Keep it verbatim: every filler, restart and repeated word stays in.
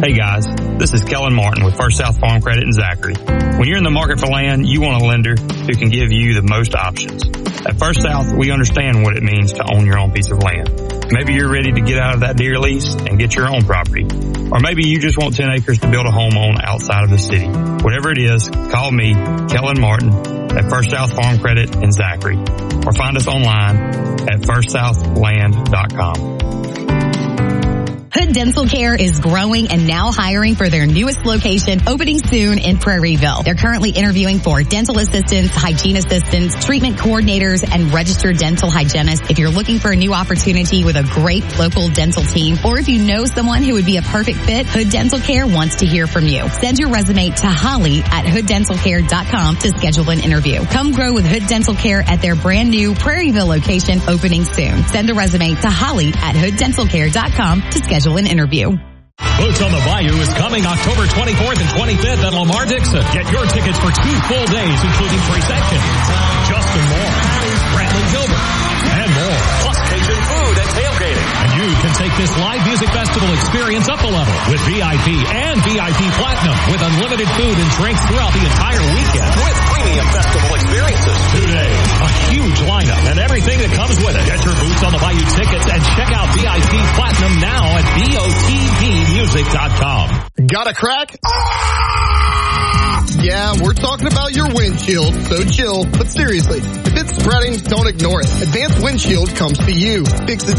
Hey guys, this is Kellen Martin with First South Farm Credit in Zachary. When you're in the market for land, you want a lender who can give you the most options. At First South, we understand what it means to own your own piece of land. Maybe you're ready to get out of that deer lease and get your own property. Or maybe you just want ten acres to build a home on outside of the city. Whatever it is, call me, Kellen Martin, at First South Farm Credit in Zachary. Or find us online at first south land dot com. Hood Dental Care is growing and now hiring for their newest location, opening soon in Prairieville. They're currently interviewing for dental assistants, hygiene assistants, treatment coordinators, and registered dental hygienists. If you're looking for a new opportunity with a great local dental team, or if you know someone who would be a perfect fit, Hood Dental Care wants to hear from you. Send your resume to Holly at hood dental care dot com to schedule an interview. Come grow with Hood Dental Care at their brand new Prairieville location, opening soon. Send a resume to Holly at hood dental care dot com to schedule an interview. Boots on the Bayou is coming October twenty-fourth and twenty-fifth at Lamar Dixon. Get your tickets for two full days, including free sections. Justin Moore, Brantley Gilbert, and more. Plus Cajun food and tailgating. And you can take this live music festival experience up a level with V I P and V I P Platinum with unlimited food and drinks throughout the entire weekend. With premium festival experiences. Today, a huge lineup and everything that comes with it. Get your Boots on the Bayou tickets and check out V I P Platinum now at B O T B music dot com. Got a crack? Ah! Yeah, we're talking about your windshield, so chill. But seriously, if it's spreading, don't ignore it. Advanced Windshield comes to you. Fixes